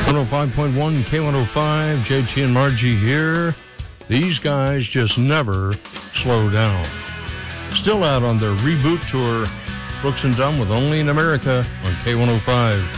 105.1 K105, JT and Margie here. These guys just never slow down. Still out on their reboot tour, Brooks and Dunn with Only in America on K105.